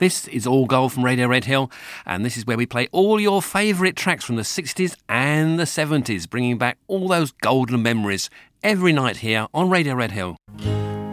This is All Gold from Radio Red Hill, and this is where we play all your favourite tracks from the 60s and the 70s, bringing back all those golden memories every night here on Radio Red Hill.